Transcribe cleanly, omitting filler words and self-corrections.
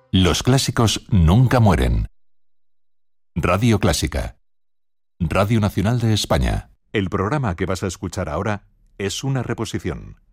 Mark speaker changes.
Speaker 1: Los clásicos nunca mueren. Radio Clásica. Radio Nacional de España. El programa que vas a escuchar ahora es una reposición.